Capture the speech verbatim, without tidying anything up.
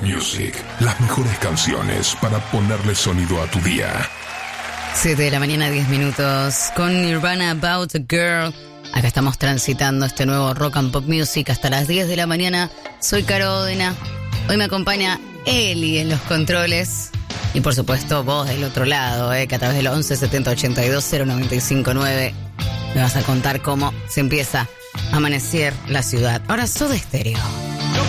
Pop Music, las mejores canciones para ponerle sonido a tu día. siete de la mañana, diez minutos, con Nirvana, About a Girl. Acá estamos transitando este nuevo Rock and Pop Music hasta las diez de la mañana. Soy Caro Odena. Hoy me acompaña Eli en los controles. Y por supuesto vos del otro lado, eh, que a través del once setenta ochenta y dos cero noventa y cinco nueve me vas a contar cómo se empieza a amanecer la ciudad. Ahora, Soda Stereo.